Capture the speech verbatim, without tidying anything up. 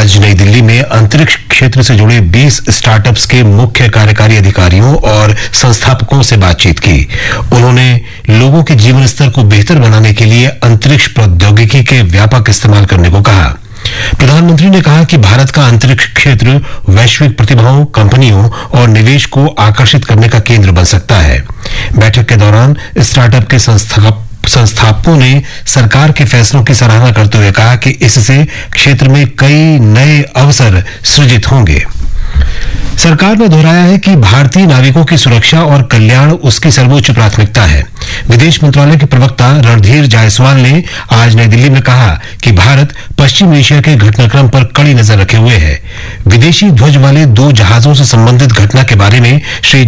आज नई दिल्ली में अंतरिक्ष क्षेत्र से जुड़े बीस स्टार्टअप्स के मुख्य कार्यकारी अधिकारियों और संस्थापकों से बातचीत की। उन्होंने लोगों के जीवन स्तर को बेहतर बनाने के लिए अंतरिक्ष प्रौद्योगिकी के व्यापक इस्तेमाल करने को कहा। प्रधानमंत्री ने कहा कि भारत का अंतरिक्ष क्षेत्र वैश्विक प्रतिभाओं, कंपनियों और निवेश को आकर्षित करने का केंद्र बन सकता है। बैठक के दौरान स्टार्टअप के संस्थापक संस्थापकों ने सरकार के फैसलों की सराहना करते हुए कहा कि इससे क्षेत्र में कई नए अवसर सृजित होंगे। सरकार ने दोहराया है कि भारतीय नाविकों की सुरक्षा और कल्याण उसकी सर्वोच्च प्राथमिकता है। विदेश मंत्रालय के प्रवक्ता रणधीर जायसवाल ने आज नई दिल्ली में कहा कि भारत पश्चिम एशिया के घटनाक्रम पर कड़ी नजर रखे हुए है। विदेशी ध्वज वाले दो जहाजों से संबंधित घटना के बारे में श्री